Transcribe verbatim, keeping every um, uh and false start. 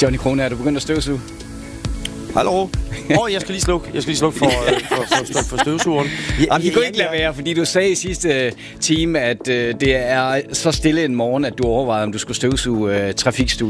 Johnny Krone, er du begyndt at støvsuge? Hallo? Åh, oh, jeg skal lige slukke. Jeg skal lige slukke for, øh, for, for, for, for støvsugeren. Ja, Jamen, det kunne ikke lade være, fordi du sagde i sidste time, at øh, det er så stille en morgen, at du overvejede, om du skulle støvsuge øh, trafikstudiet.